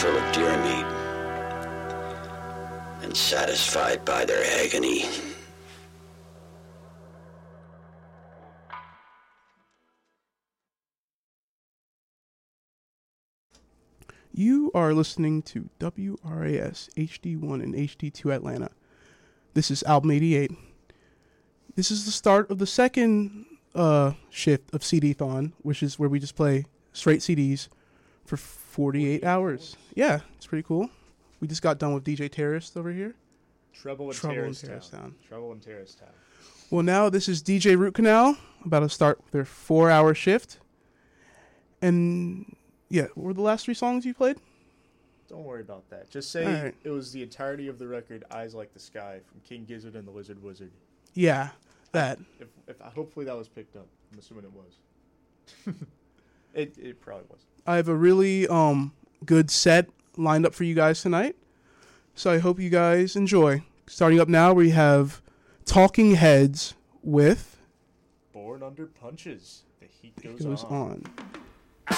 full of deer meat, and satisfied by their agony. You are listening to WRAS HD1 and HD2 Atlanta. This is Album 88. This is the start of the second shift of CD-thon, which is where we just play straight CDs for 48 hours. Yeah, it's pretty cool. We just got done with DJ Terrorist over here. Trouble in Terrace Town. Trouble in Terrace Town. Well, now this is DJ Root Canal, about to start their 4-hour shift. And yeah, what were the last 3 songs you played? Don't worry about that. Just say It was the entirety of the record, Eyes Like the Sky, from King Gizzard and the Lizard Wizard. Yeah, that. If hopefully that was picked up. I'm assuming it was. It probably was. I have a really good set lined up for you guys tonight, so I hope you guys enjoy. Starting up now, we have Talking Heads with Born Under Punches. The Heat Goes On.